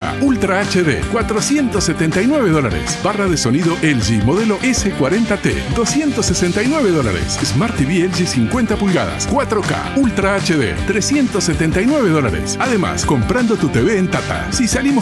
4K Ultra HD, $479. Barra de sonido LG modelo S40T, $269. Smart TV LG 50 pulgadas, 4K Ultra HD, $379. Además, comprando tu TV en Tata, si salimos